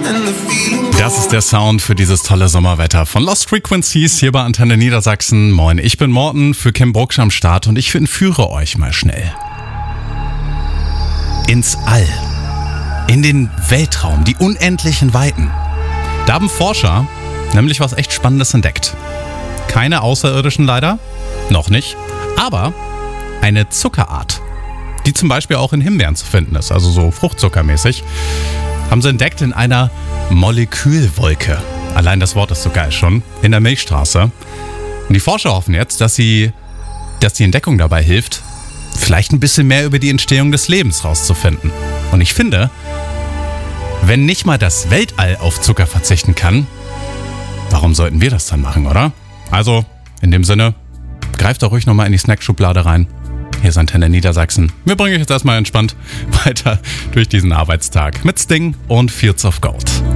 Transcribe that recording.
Das ist der Sound für dieses tolle Sommerwetter von Lost Frequencies hier bei Antenne Niedersachsen. Moin, ich bin Morten, für Kim Brucksch am Start und ich entführe euch mal schnell ins All, in den Weltraum, die unendlichen Weiten. Da haben Forscher nämlich was echt Spannendes entdeckt. Keine Außerirdischen leider, noch nicht, aber eine Zuckerart, die zum Beispiel auch in Himbeeren zu finden ist, also so fruchtzuckermäßig, haben sie entdeckt in einer Molekülwolke. Allein das Wort ist so geil schon, in der Milchstraße. Und die Forscher hoffen jetzt, dass die Entdeckung dabei hilft, vielleicht ein bisschen mehr über die Entstehung des Lebens rauszufinden. Und ich finde, wenn nicht mal das Weltall auf Zucker verzichten kann, warum sollten wir das dann machen, oder? Also, in dem Sinne, greift doch ruhig nochmal in die Snackschublade rein. Hier ist Antenne Niedersachsen. Wir bringen euch jetzt erstmal entspannt weiter durch diesen Arbeitstag mit Sting und Fields of Gold.